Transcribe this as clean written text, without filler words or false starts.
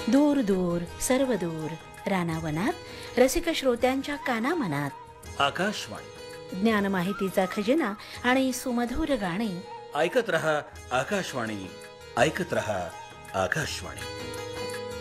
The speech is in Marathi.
दूर दूर सर्व दूर रानावनात रसिक श्रोत्यांच्या कानामनात आकाशवाणी ज्ञान माहितीचा खजिना आणि सुमधुर गाणी. ऐकत रहा आकाशवाणी, ऐकत रहा आकाशवाणी.